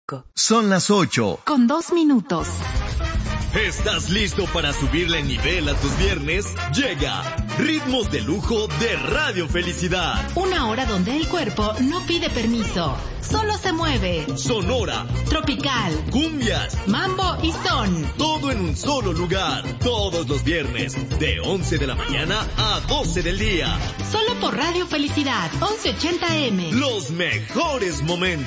Son las 8. Con 2 minutos. ¿Estás listo para subirle nivel a tus viernes? Llega Ritmos de Lujo de Radio Felicidad. Una hora donde el cuerpo no pide permiso, solo se mueve. Sonora, tropical, cumbias, mambo y son. Todo en un solo lugar. Todos los viernes, de 11 de la mañana a 12 del día. Solo por Radio Felicidad, 1180M. Los mejores momentos.